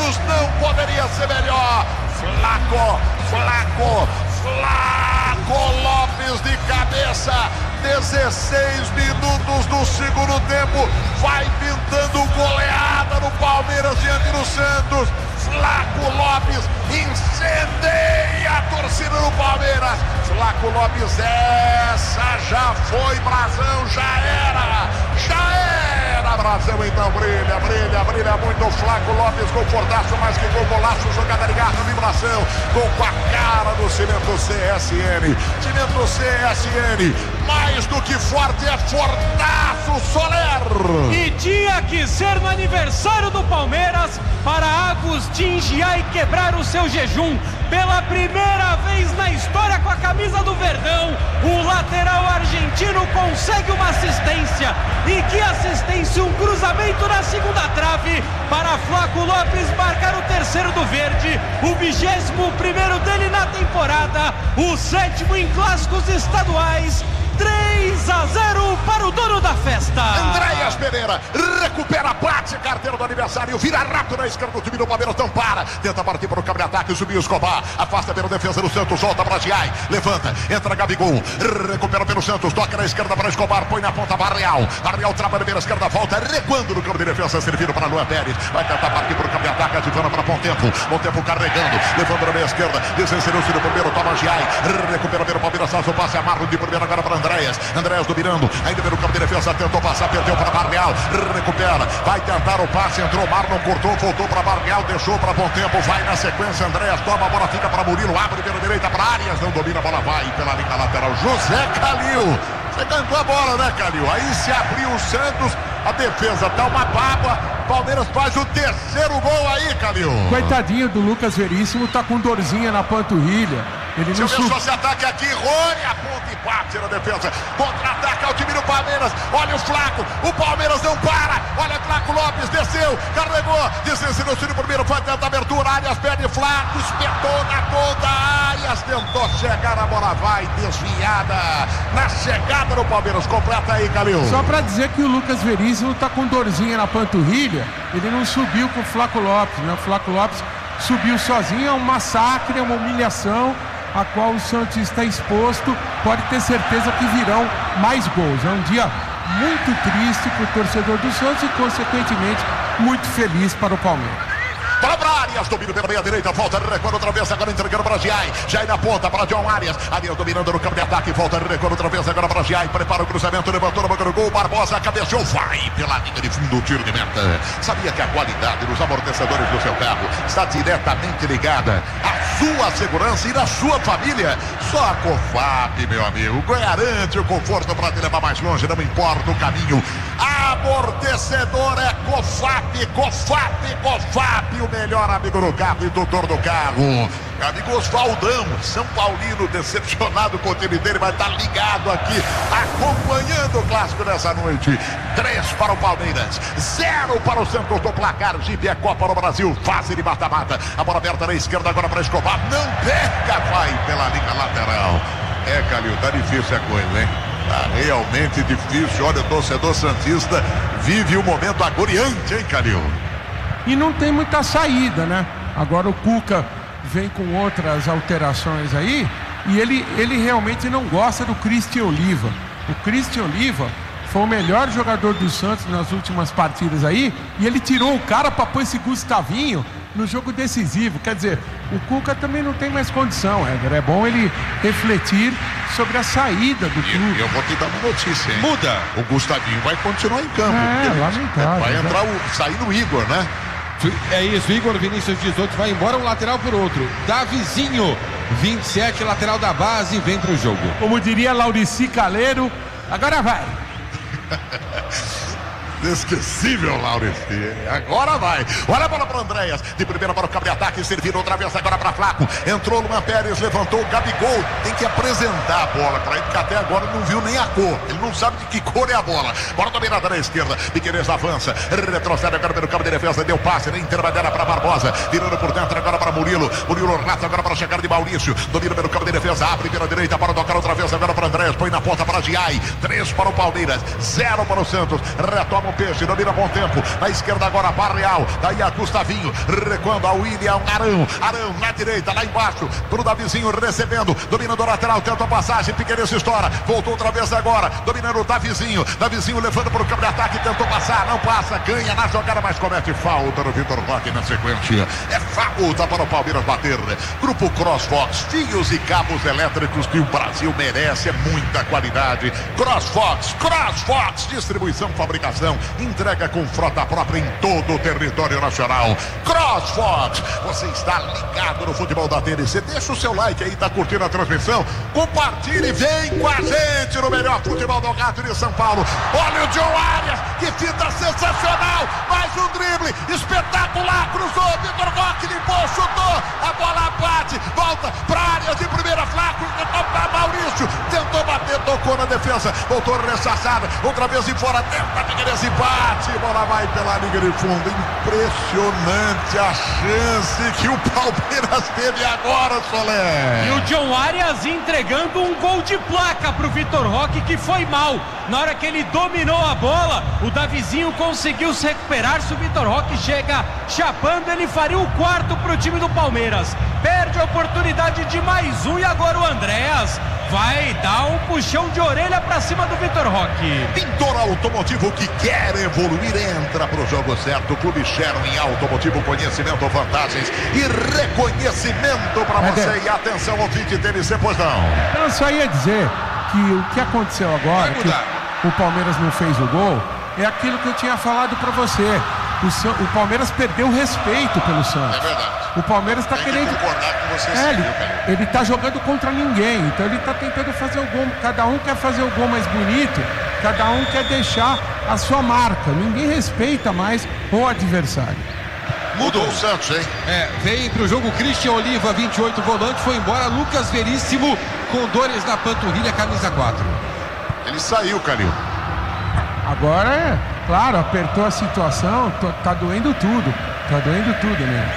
Santos não poderia ser melhor. Flaco Lopes de cabeça, 16 minutos do segundo tempo, vai pintando goleada no Palmeiras diante do Santos. Flaco Lopes incendeia a torcida do Palmeiras. Flaco Lopes, essa já foi, Brasão, já era Brasão, então brilha muito. Flaco Lopes, gol fortaço, mais que gol, golaço, jogada ligada, vibração, gol com a cara do Cimento CSN. Cimento CSN, mais do que forte, é fortaço, Soler. E tinha que ser no aniversário do Palmeiras para Agustin Giai quebrar o seu jejum. Pela primeira vez na história com a camisa do Verdão, o lateral argentino consegue uma assistência. E que assistência, um cruzamento na segunda trave para Flaco Lopes marcar o terceiro do verde, o 21º dele na temporada, o 7º em clássicos estaduais. 3-0 para o dono da festa. Andréas Pereira recupera, bate, carteira do aniversário, vira rápido na esquerda do time do Palmeiras, não para, tenta partir para o campo de ataque, subiu Escobar, afasta pela defesa do Santos, volta para Giai, levanta, entra Gabigol, recupera pelo Santos, toca na esquerda para Escobar, põe na ponta para Barreal trabalha pela esquerda, volta, recuando no campo de defesa, servindo para Luan Pérez, vai tentar partir para o campo de ataque, ativando para Montempo carregando, levando na meia esquerda, desencerou-se no primeiro, toma Giai, recupera pelo Palmeiras, faz o passe amargo de primeiro agora para Andréas dominando, ainda pelo campo de defesa, tentou passar, perdeu para Barreal, recupera, vai tentar o passe, entrou, Marlon cortou, voltou para Barreal, deixou para bom tempo, vai na sequência, Andréas toma a bola, fica para Murilo, abre pela direita para Arias, não domina, a bola vai pela linha lateral, José Calil, você cantou a bola, né, Calil? Aí se abriu o Santos, a defesa dá uma baba, Palmeiras faz o terceiro gol aí, Calil. Coitadinho do Lucas Veríssimo, tá com dorzinha na panturrilha. Ele não só se ataque aqui, Rony aponta e bate na defesa, contra-ataca o time do Palmeiras, olha o Flaco, o Palmeiras não para, olha Flaco Lopes, desceu, carregou, desensinou o primeiro, vai tentar abertura, Arias perde, Flaco, espetou na ponta, Arias tentou chegar, a bola vai desviada, na chegada do Palmeiras, completa aí, Calil. Só pra dizer que o Lucas Veríssimo tá com dorzinha na panturrilha, ele não subiu com o Flaco Lopes, né? O Flaco Lopes subiu sozinho, é um massacre, é uma humilhação a qual o Santos está exposto, pode ter certeza que virão mais gols. É um dia muito triste para o torcedor do Santos e, consequentemente, muito feliz para o Palmeiras. Para Arias, domina pela meia direita, volta, recuando outra vez, agora entregando para Giai na ponta, para John Arias dominando no campo de ataque, volta, recuando outra vez, agora para Giai, prepara o cruzamento, levantou na boca do gol, Barbosa cabeceou, vai pela linha de fundo, tiro de meta. Sabia que a qualidade dos amortecedores do seu carro está diretamente ligada à sua segurança e da sua família? Só a Cofap, meu amigo, garante o conforto para te levar mais longe, não importa o caminho. Amortecedor é Cofap, o melhor amigo do carro e tutor do carro. Amigo Osvaldão, São Paulino, decepcionado com o time dele, vai estar ligado aqui, acompanhando o clássico dessa noite. 3 para o Palmeiras, 0 para o Santos do placar. Jeep é Copa no Brasil, fase de mata-mata. A bola aberta na esquerda agora para Escobar, não pega, vai pela linha lateral. Calil, tá difícil a coisa, hein? Tá realmente difícil. Olha, o torcedor santista vive um momento agoniante, hein, Calil? E não tem muita saída, né? Agora o Cuca vem com outras alterações aí e ele realmente não gosta do Christian Oliva. O Christian Oliva foi o melhor jogador do Santos nas últimas partidas aí e ele tirou o cara para pôr esse Gustavinho no jogo decisivo. Quer dizer, o Cuca também não tem mais condição, Éder. É bom ele refletir sobre a saída do clube. Eu vou te dar uma notícia, hein? Muda. O Gustavinho vai continuar em campo. Lamentável. Vai entrar sair o Igor, né? É isso, Igor Vinícius 18 vai embora, um lateral por outro. Davizinho, 27, lateral da base, vem pro jogo. Como diria Laurici Caleiro, agora vai. Inesquecível, Laurici. Agora vai. Olha a bola para o Andréas. De primeira para o campo de ataque. Servindo outra vez agora para Flaco. Entrou Luan Pérez. Levantou o Gabigol. Tem que apresentar a bola para ele, porque até agora não viu nem a cor. Ele não sabe de que cor é a bola. Bola dominada na esquerda. Piqueires avança. Retrocede agora pelo campo de defesa. Deu passe. Nem intermediária para Barbosa. Virando por dentro agora para Murilo. Murilo rata agora para a chegada de Maurício. Domina pelo campo de defesa. Abre pela direita para tocar outra vez agora para Andréas. Põe na ponta para Giai. 3 para o Palmeiras. 0 para o Santos. Retoma o Peixe, domina bom tempo. Na esquerda agora, Barreal. Daí a Gustavinho, recuando a William Arão. Arão na direita, lá embaixo. Pro Davizinho recebendo. Dominando o lateral, tenta a passagem. Piqueires estoura. Voltou outra vez agora. Dominando o Davizinho. Davizinho levando pro campo de ataque. Tentou passar, não passa. Ganha na jogada, mas comete falta no Vitor Roque na sequência. É falta para o Palmeiras bater. Grupo CrossFox, fios e cabos elétricos que o Brasil merece. É muita qualidade. CrossFox, distribuição, fabricação, entrega com frota própria em todo o território nacional. CrossFox, você está ligado no futebol da TNC. Deixa o seu like aí, tá curtindo a transmissão. Compartilhe, vem com a gente no melhor futebol do rádio de São Paulo. Olha o John Arias, que fita sensacional. Mais um drible espetacular, cruzou, Vitor Roque limpou, chutou, a bola bate, volta pra área de primeira, Flaco, Maurício, tentou bater, tocou na defesa, voltou ressaçada, outra vez em fora, tenta Piqueires e bate, bola vai pela linha de fundo. Impressionante a chance que o Palmeiras teve agora, Soler. E o John Arias entregando um gol de placa pro Vitor Roque, que foi mal. Na hora que ele dominou a bola, o Davizinho conseguiu se recuperar. Se o Vitor Roque chega chapando, ele faria o quarto pro time do Palmeiras. Perde a oportunidade de mais um e agora o Andréas vai dar um puxão de orelha pra cima do Vitor Roque. Pintor automotivo que quer evoluir, entra pro jogo certo. Clube Sharon em automotivo, conhecimento, vantagens e reconhecimento pra você. E atenção, ouvinte TNC, pois não. Eu só ia dizer que o que aconteceu agora, que o Palmeiras não fez o gol, é aquilo que eu tinha falado pra você. O Palmeiras perdeu o respeito pelo Santos. É verdade. O Palmeiras está querendo. Concordar com você, ele está jogando contra ninguém. Então ele está tentando fazer o gol. Cada um quer fazer o gol mais bonito. Cada um quer deixar a sua marca. Ninguém respeita mais o adversário. Mudou o Santos, hein? Vem pro jogo Christian Oliva, 28, volante. Foi embora Lucas Veríssimo com dores na panturrilha, camisa 4. Ele saiu, Calil. Agora, claro, apertou a situação, tá doendo tudo. Tá doendo tudo, né?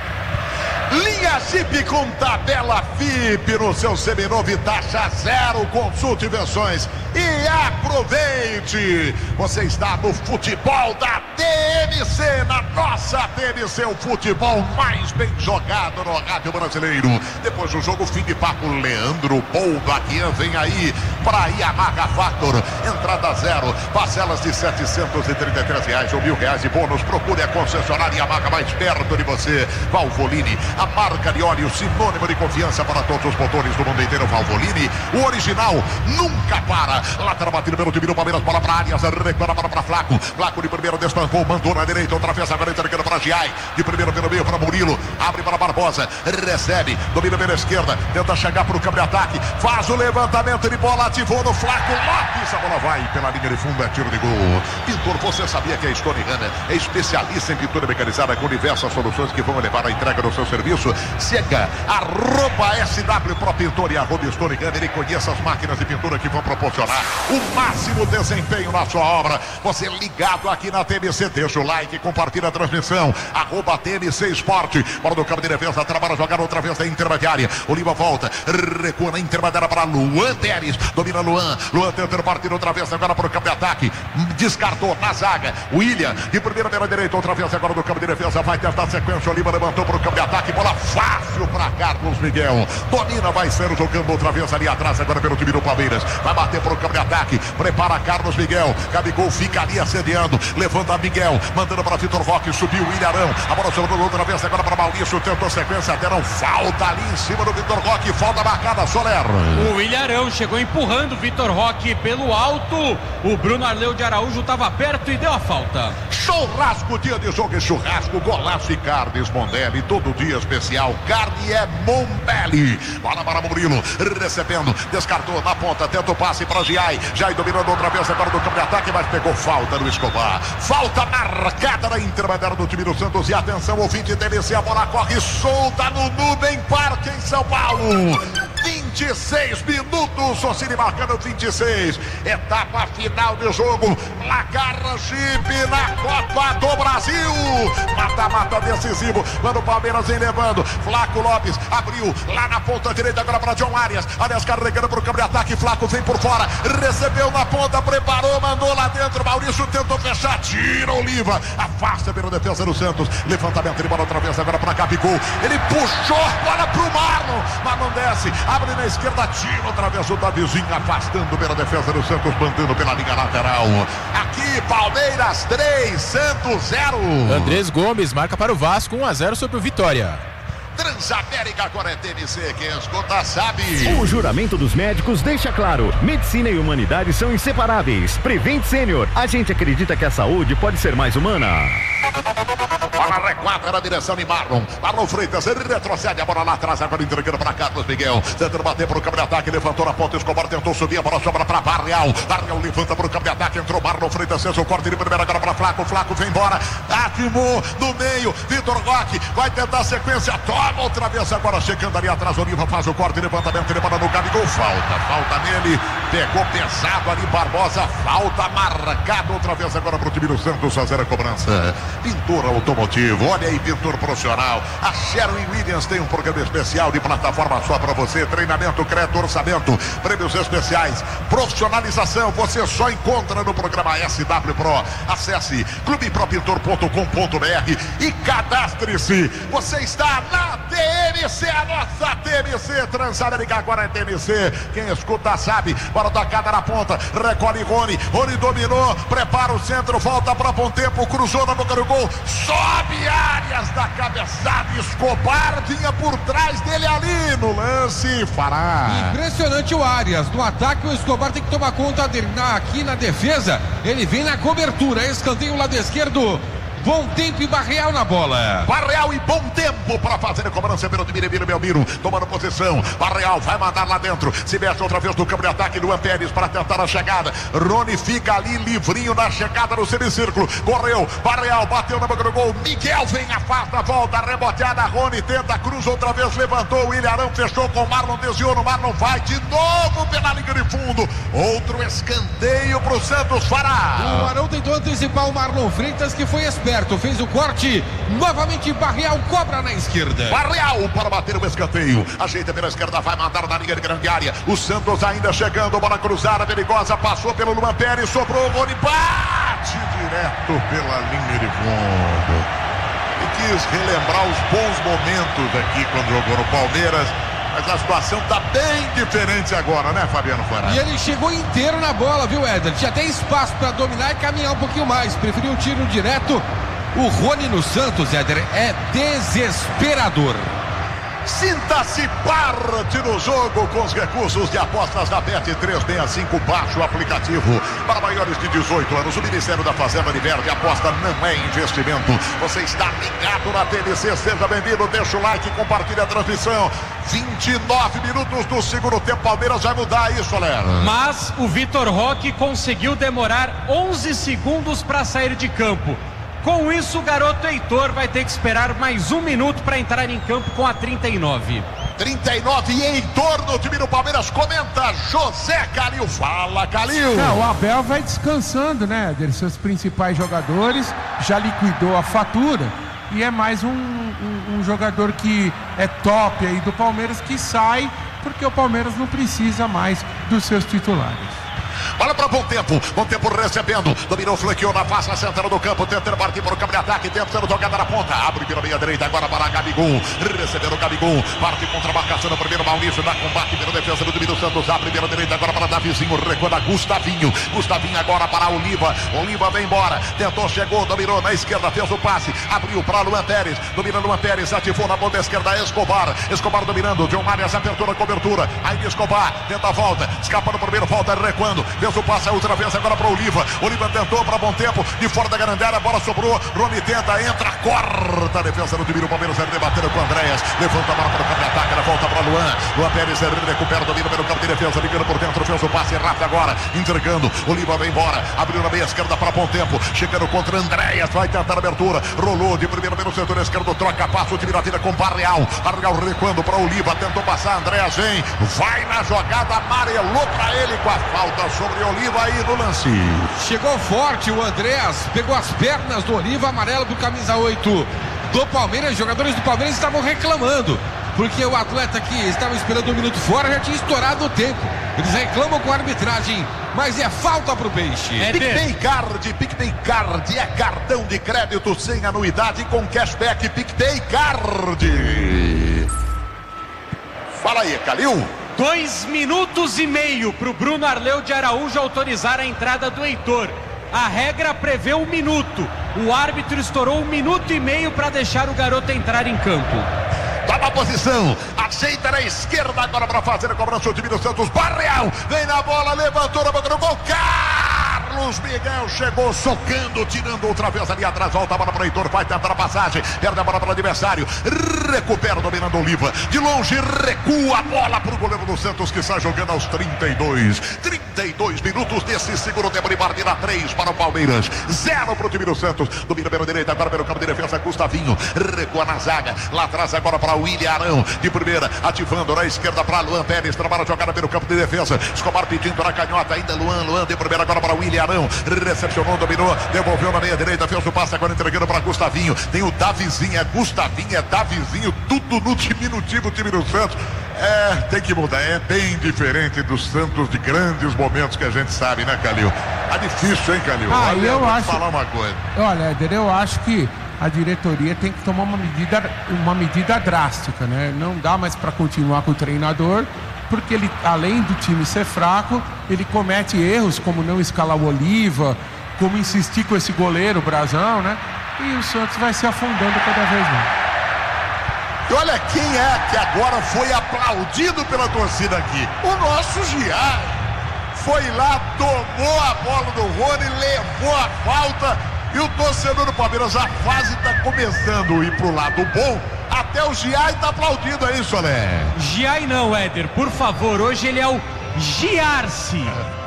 Linha Jeep com tabela FIP no seu seminovo e taxa zero. Consulte versões e aproveite. Você está no futebol da TNC, na nossa TNC, o futebol mais bem jogado no rádio brasileiro. Depois do jogo, fim de papo, Leandro Polvaquian vem aí para Yamaha Factor. Entrada zero, parcelas de R$733 ou R$1.000 de bônus. Procure a concessionária Yamaha mais perto de você. Valvoline, a marca de óleo, sinônimo de confiança para todos os motores do mundo inteiro. Valvoline, o original nunca para. Lateral batido pelo time do Palmeiras, bola para Arias, recupera para Flaco. Flaco de primeiro destampou, mandou na direita, outra vez agora entregando para Giai. De primeiro pelo meio para Murilo, abre para Barbosa, recebe, domina pela esquerda, tenta chegar para o campo de ataque, faz o levantamento de bola, ativou no Flaco Lopes, a bola vai pela linha de fundo, é tiro de gol. Pintor, você sabia que a Stone Runner é especialista em pintura mecanizada com diversas soluções que vão elevar a entrega do seu serviço? Siga @SW Pro Pintor e @Stone Runner e conheça as máquinas de pintura que vão proporcionar o máximo desempenho na sua obra. Você ligado aqui na TNC, deixa o like, compartilha a transmissão, @TNC Esporte. Bola do campo de defesa, trabalha a jogada outra vez da intermediária. Oliva volta, recua na intermediária para Luan Teres, domina Luan tenta partir outra vez agora para o campo de ataque, descartou na zaga, William de primeira pela direita, outra vez agora do campo de defesa, vai tentar a sequência, Oliva levantou para o campo de ataque, bola fácil para Carlos Miguel, domina, vai ser jogando outra vez ali atrás agora pelo time do Palmeiras, vai bater para o campo de ataque, prepara Carlos Miguel, Gabigol fica ali assediando, levanta Miguel, mandando para Vitor Roque, subiu o Ilharão, a bola sobrou outra vez agora para Maurício, tentou sequência, deram falta ali em cima do Vitor Roque, falta marcada, Soler. O Ilharão chegou empurrando o Vitor Roque pelo alto, o Bruno Arleu de Araújo estava perto e deu a falta. Churrasco, dia de jogo e churrasco, golaço e carnes Mondelli, todo dia especial, carne é Mondelli. Bola para Murilo, recebendo, descartou na ponta, tenta o passe para Giai dominando outra vez agora do campo de ataque, mas pegou falta no Escobar. Falta marcada na intermediária do time do Santos e atenção, ouvinte TNC, a bola corre solta no Nubem Parque em São Paulo. 26 minutos, Ossini marcando 26. Etapa final de jogo. Placar Jeep na Copa do Brasil. Mata-mata decisivo. Quando o Palmeiras vem levando. Flaco Lopes abriu lá na ponta direita agora para John Arias. Arias carregando para o campo de ataque. Flaco vem por fora. Recebeu na ponta, preparou, mandou lá dentro. Maurício tentou fechar. Tira Oliva. Afasta pela defesa do Santos. Levantamento de bola outra vez agora para Gabigol. Ele puxou a bola para o Marlon. Marlon desce. Abre na esquerda. Tira outra vez o Davizinho. Afastando pela defesa do Santos. Mandando pela linha lateral. Aqui, Palmeiras 3, Santos 0. Andrés Gomes marca para o Vasco 1-0 sobre o Vitória. Transamérica agora é TNC, quem escuta sabe. O juramento dos médicos deixa claro: medicina e humanidade são inseparáveis. Prevent Senior, a gente acredita que a saúde pode ser mais humana. Bola requadra na direção de Marlon. Marlon Freitas, ele retrocede a bola lá atrás, agora entregando para Carlos Miguel. Tentando bater para o campo de ataque, levantou na ponta, Escobar tentou subir, a bola sobra para Barreal. Barreal levanta para o campo de ataque, entrou Marlon Freitas, fez o corte de primeira agora para Flaco. Flaco vem embora, atimou no meio, Vitor Roque vai tentar a sequência, toma outra vez agora, chegando ali atrás, Oliva faz o corte, levantamento, ele para no Gabigol, falta nele, pegou pesado ali, Barbosa, falta marcada outra vez agora para o time do Santos fazer a cobrança. Pintor automotivo, olha aí, pintor profissional. A Sherwin Williams tem um programa especial de plataforma só para você, treinamento, crédito, orçamento, prêmios especiais, profissionalização, você só encontra no programa SW Pro. Acesse clubepropintor.com.br e cadastre-se. Você está na TNC, a nossa TNC, Transamérica agora é TNC. Quem escuta sabe, bola tocada na ponta, recolhe Rony dominou, prepara o centro, volta para bom tempo, cruzou na boca do gol, sobe Arias da cabeçada, Escobar vinha por trás dele ali no lance, Fará. Impressionante o Arias, no ataque o Escobar tem que tomar conta dele, aqui na defesa, ele vem na cobertura, escanteio lado esquerdo. Bom tempo e Barreal na bola. Barreal e bom tempo para fazer a cobrança pelo Timiro Belmiro. Tomando posição. Barreal vai mandar lá dentro. Se mexe outra vez no campo de ataque. Luan Pérez para tentar a chegada. Rony fica ali livrinho na chegada no semicírculo. Correu. Barreal bateu na boca do gol. Miguel vem, afasta, volta. Reboteada. Rony tenta, cruza outra vez. Levantou. O Ilharão fechou com o Marlon. Desviou no Marlon. Vai de novo pela linha de fundo. Outro escanteio para o Santos. Fará. O Arão tentou antecipar o Marlon Freitas, que foi esperto. Fez o corte, novamente Barreal cobra na esquerda. Barreal para bater o escanteio, ajeita pela esquerda, vai mandar na linha de grande área. O Santos ainda chegando, bola cruzada, perigosa, passou pelo Luan Pérez, sobrou o Rony, bate direto pela linha de fundo. E quis relembrar os bons momentos aqui quando jogou no Palmeiras. Mas a situação está bem diferente agora, né, Fabiano Fará? E ele chegou inteiro na bola, viu, Éder? Tinha até espaço para dominar e caminhar um pouquinho mais. Preferiu um tiro direto. O Rony no Santos, Éder, é desesperador. Sinta-se parte no jogo com os recursos de apostas da Bet365. Baixe o aplicativo. Para maiores de 18 anos, o Ministério da Fazenda libera de aposta não é investimento. Você está ligado na TNC, seja bem-vindo, deixa o like e compartilha a transmissão. 29 minutos do segundo tempo, Palmeiras vai mudar isso, Léo. Mas o Vitor Roque conseguiu demorar 11 segundos para sair de campo. Com isso, o garoto Heitor vai ter que esperar mais 1 minuto para entrar em campo com a 39. 39 e Heitor no time do Palmeiras, comenta José Calil. Fala, Calil. O Abel vai descansando, né, Éder? Seus principais jogadores, já liquidou a fatura e é mais um jogador que é top aí do Palmeiras que sai porque o Palmeiras não precisa mais dos seus titulares. Bola para bom tempo recebendo, dominou, flanqueou na face central do campo, tentando partir para o campo de ataque, tentando jogada na ponta, abre pela meia direita, agora para Gabigol, recebeu o Gabigol, parte contra a marcação no primeiro, Maurício dá combate pela defesa do time do Santos, abre pela direita, agora para Davizinho, recuando Gustavinho agora para Oliva vem embora, tentou, chegou, dominou na esquerda, fez o passe, abriu para Luan Pérez, domina Luan Pérez, ativou na ponta esquerda, Escobar dominando, John Arias apertou na cobertura, aí Escobar, tenta a volta, escapa no primeiro, volta recuando, fez fez o passe outra vez agora para Oliva. Oliva tentou para bom tempo, de fora da grande área, a bola sobrou. Rony tenta, entra, corta a defesa do time do Palmeiras, debatendo com o Andréas. Levanta a bola para o campo de ataque, ela volta para Luan. Luan Pérez recupera, domina pelo campo de defesa, ligando por dentro, fez o passe rápido agora, entregando. Oliva vai embora, abriu na meia esquerda para bom tempo, chegando contra Andréas, vai tentar a abertura. Rolou de primeira pelo setor esquerdo, troca, passa o time da vida com Barreal. Barreal recuando para Oliva, tentou passar, Andréas vem, vai na jogada, amarelou para ele com a falta sobre Oliva aí no lance. Chegou forte o Andréas, pegou as pernas do Oliva, amarelo pro camisa 8 do Palmeiras. Os jogadores do Palmeiras estavam reclamando, porque o atleta que estava esperando um minuto fora já tinha estourado o tempo. Eles reclamam com a arbitragem, mas é falta pro Peixe. PicPay Card é cartão de crédito sem anuidade com cashback. PicPay Card. Fala aí, Calil. 2 minutos e meio para o Bruno Arleu de Araújo autorizar a entrada do Heitor. A regra prevê 1 minuto. O árbitro estourou 1 minuto e meio para deixar o garoto entrar em campo. Toma a posição, aceita na esquerda agora para fazer a cobrança o time do Santos. Barreal, vem na bola, levantou na boca do gol. Carlos Miguel chegou socando, tirando outra vez ali atrás, volta a bola para o Heitor, vai tentar a passagem, perde a bola para o adversário, recupera dominando Oliva, de longe recua a bola para o goleiro do Santos que sai jogando aos 32 minutos desse segundo tempo de partida. 3 para o Palmeiras, 0 para o time do Santos, domina pela direita, agora pelo campo de defesa, Gustavinho, recua na zaga, lá atrás agora para o William Arão, de primeira, ativando na esquerda para Luan Pérez, trabalha a jogada pelo campo de defesa, Escobar pedindo na canhota, ainda Luan de primeira agora para o William Arão, recepcionou, dominou, devolveu na meia direita, fez o passe agora entregando para Gustavinho, tem o Davizinho, é Gustavinho, é Davizinho, tudo no diminutivo, o time do Santos. Tem que mudar, é bem diferente dos Santos de grandes momentos que a gente sabe, né, Calil? Tá difícil, hein, Calil? Olha, eu acho, falar uma coisa. Olha, Éder, eu acho que a diretoria tem que tomar uma medida drástica, né? Não dá mais para continuar com o treinador, porque ele, além do time ser fraco, ele comete erros como não escalar o Oliva, como insistir com esse goleiro Brazão, né? E o Santos vai se afundando cada vez mais. E olha quem é que agora foi aplaudido pela torcida aqui. O nosso Giai. Foi lá, tomou a bola do Rony, levou a falta. E o torcedor do Palmeiras, a fase está começando a ir pro lado bom. Até o Giai está aplaudindo aí, Solé. Giai não, Éder, por favor. Hoje ele é o Giarce.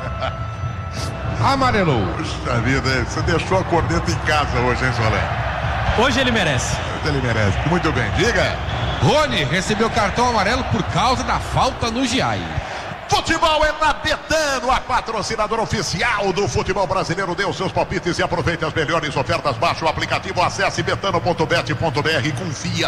Amarelou. Puxa vida, você deixou a corneta em casa hoje, hein, Solé? Hoje ele merece. Ele merece. Muito bem, diga. Rony recebeu cartão amarelo por causa da falta no Giai. Futebol é na Betano, a patrocinadora oficial do futebol brasileiro. Dê os seus palpites e aproveite as melhores ofertas. Baixe o aplicativo, acesse betano.bet.br e confia.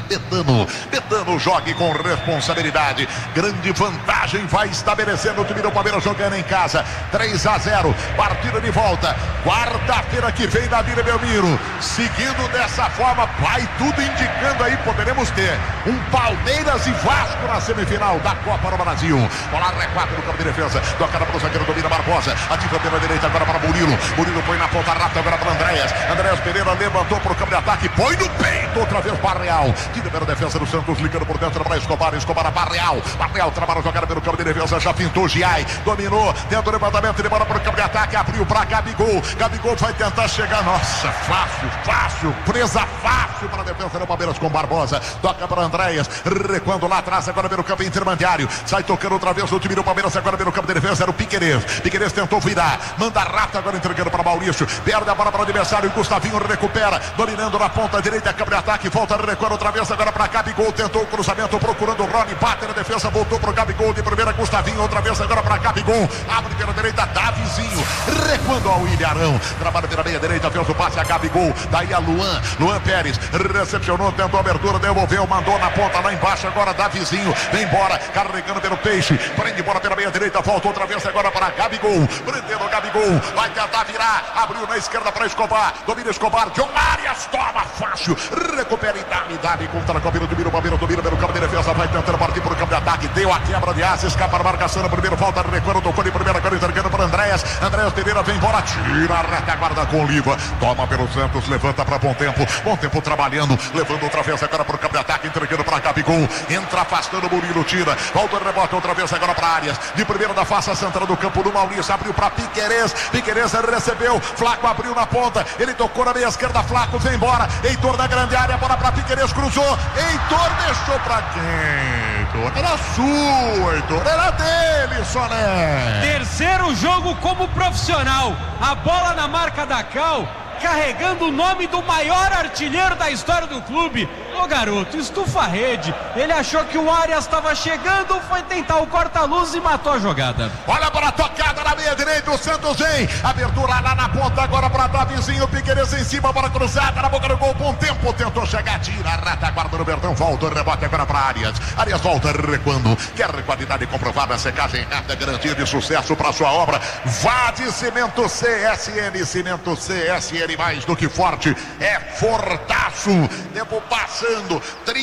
Betano, jogue com responsabilidade. Grande vantagem vai estabelecendo o time do Palmeiras jogando em casa. 3-0, partida de volta. Quarta-feira que vem na Vila Belmiro. Seguindo dessa forma, vai tudo indicando aí, poderemos ter um Palmeiras e Vasco na semifinal da Copa do Brasil. Bola recuada no campo de defesa, toca para o zagueiro, domina Barbosa, ativa pela direita agora para Murilo põe na ponta rápida agora para Andréas Pereira, levantou para o campo de ataque, põe no peito, outra vez Barreal, tira pela defesa do Santos, ligando por dentro para Escobar a Barreal trabalha a jogada pelo campo de defesa, já pintou Giai, dominou, tenta o levantamento, ele bora para o campo de ataque, abriu para Gabigol vai tentar chegar, nossa, fácil, presa fácil para a defesa do Palmeiras com Barbosa, toca para Andréas, recuando lá atrás, agora pelo campo intermediário, sai tocando outra vez o time do Palmeiras, agora pelo campo de defesa, era o Piquerez tentou virar, manda rápido, agora entregando para Maurício, perde a bola para o adversário, Gustavinho recupera, dominando na ponta direita, campo de ataque, volta, recua outra vez, agora para Gabigol, tentou o cruzamento, procurando o Rony, bate na defesa, voltou para o Gabigol, de primeira Gustavinho, outra vez agora para Gabigol, abre pela direita, Davizinho, recuando ao William Arão, trabalha pela meia direita, fez o passe a Gabigol, daí a Luan Pérez, recepcionou, tentou a abertura, devolveu, mandou na ponta lá embaixo, agora Davizinho, vem embora, carregando pelo Peixe, prende bola pela meia direita, volta outra vez agora para Gabigol, prendendo o Gabigol, vai tentar virar, abriu na esquerda para Escobar, domina Escobar, John Arias, toma fácil, recupera Idade contra a Palmeiras, domina pelo campo de defesa, vai tentando partir para o campo de ataque, deu a quebra de asa, escapa a marcação no primeiro, volta, recuando, tocou de primeira, agora entregando para Andréas Pereira, vem embora, tira a retaguarda com Oliva, toma pelo Santos, levanta para bom tempo trabalhando, levando outra vez agora para o campo de ataque, entregando para Gabigol, entra afastando o Murilo, tira, volta o rebote outra vez agora para Arias, Arias, de primeira da face central do campo do Maurício, abriu para Piquerez, Piquerez recebeu, Flaco abriu na ponta, ele tocou na meia esquerda, Flaco vem embora, Heitor na grande área, bola para Piquerez, cruzou, Heitor deixou para quem? Heitor, era sua, Heitor, era dele, Soné. Terceiro jogo como profissional, a bola na marca da Cal, carregando o nome do maior artilheiro da história do clube. Ô garoto, estufa a rede. Ele achou que o Arias estava chegando, foi tentar o corta-luz e matou a jogada. Olha para a tocada na meia direita, o Santos vem, abertura lá na ponta agora para Davizinho, Piquerez em cima, bola cruzada na boca do gol, bom tempo, tentou chegar, tira a retaguarda no Bertão, volta o rebote agora para Arias, Arias volta recuando, quer qualidade comprovada, secagem rápida, garantia de sucesso para sua obra, vá de Cimento CSN, Cimento CSN, mais do que forte, é fortaço. Tempo passando,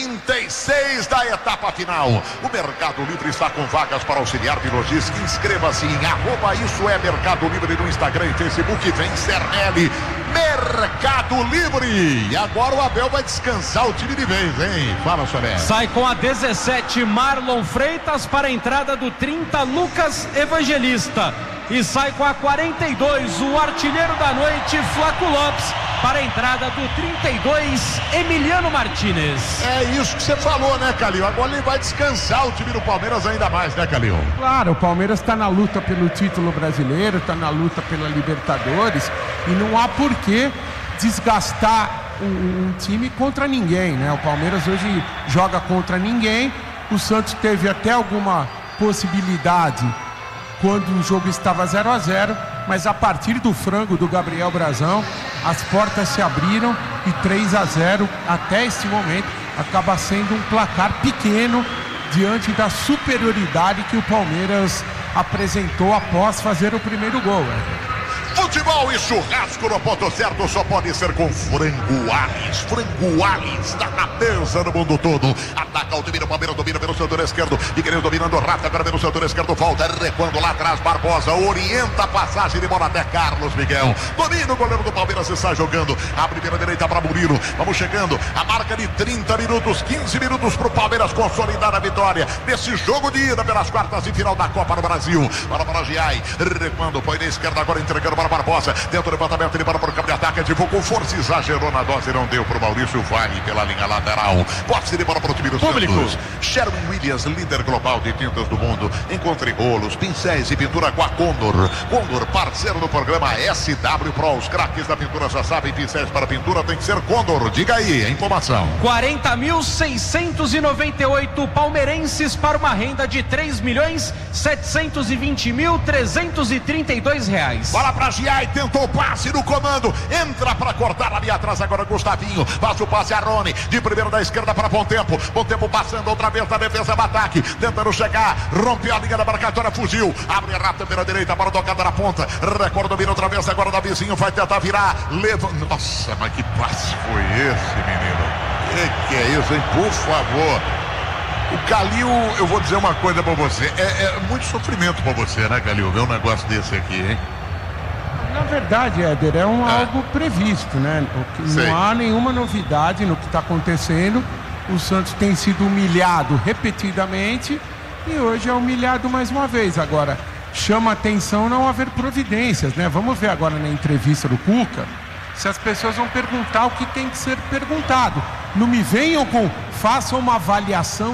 36 da etapa final. O Mercado Livre está com vagas para auxiliar de logística. Inscreva-se em @IsoEMercado Livre no Instagram e Facebook. Vem Cernelli, Mercado Livre. E agora o Abel vai descansar o time de vez, hein? Fala, Soné. Sai com a 17 Marlon Freitas para a entrada do 30 Lucas Evangelista. E sai com a 42 o artilheiro da noite Flaco Lopes para a entrada do 32 Emiliano Martinez. É isso que você falou, né, Calil? Agora ele vai descansar o time do Palmeiras ainda mais, né, Calil? Claro, o Palmeiras está na luta pelo título brasileiro, está na luta pela Libertadores e não há por que desgastar um time contra ninguém, né? O Palmeiras hoje joga contra ninguém. O Santos teve até alguma possibilidade quando o jogo estava 0-0, mas a partir do frango do Gabriel Brazão, as portas se abriram e 3-0 até este momento acaba sendo um placar pequeno diante da superioridade que o Palmeiras apresentou após fazer o primeiro gol. Futebol e churrasco no ponto certo só pode ser com Frango Alis. Frango Alis está na mesa no mundo todo. Ataca o time do Palmeiras, domina pelo setor esquerdo. Piquerez dominando o Rafa, agora pelo setor esquerdo. Volta, recuando lá atrás. Barbosa orienta a passagem de bola até Carlos Miguel. Domina o goleiro do Palmeiras e sai jogando. Abre pela direita para Murilo. Vamos chegando. A marca de 30 minutos, 15 minutos para o Palmeiras consolidar a vitória nesse jogo de ida pelas quartas de final da Copa do Brasil. Para Giai, recuando, põe na esquerda agora entregando para Barbosa, dentro do levantamento, ele para o campo de ataque, ativou com força, exagerou na dose, não deu para o Maurício, vai pela linha lateral, posse de bola para o time do Santos. Sherwin Williams, líder global de tintas do mundo, encontre rolos, pincéis e pintura com a Condor. Condor, parceiro do programa SW Pro, os craques da pintura já sabem, pincéis para pintura tem que ser Condor. Diga aí a informação. 40.698 palmeirenses para uma renda de R$3.720.332. Bola para Giai, tentou o passe no comando, entra para cortar ali atrás agora Gustavinho, passa o passe a Rony, de primeira da esquerda para Bom Tempo passando outra vez na defesa do ataque, tentando chegar, rompeu a linha da marcatória, fugiu, abre rápido pela direita, para tocada na ponta, Record domina outra vez agora Davizinho, vai tentar virar, leva, nossa, mas que passe foi esse, menino? Que é isso, hein? Por favor. O Calil, eu vou dizer uma coisa pra você, é muito sofrimento pra você, né, Calil, ver um negócio desse aqui, hein? Na verdade, Éder, algo previsto, né? Não há nenhuma novidade no que está acontecendo. O Santos tem sido humilhado repetidamente e hoje é humilhado mais uma vez. Agora, chama atenção não haver providências, né? Vamos ver agora na entrevista do Cuca se as pessoas vão perguntar o que tem que ser perguntado. Não me venham com, façam uma avaliação